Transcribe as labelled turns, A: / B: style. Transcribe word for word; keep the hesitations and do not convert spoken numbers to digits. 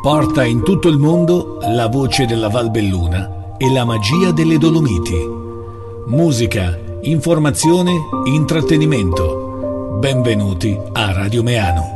A: porta in tutto il mondo la voce della Val Belluna e la magia delle Dolomiti. Musica, informazione, intrattenimento. Benvenuti a Radio Meano.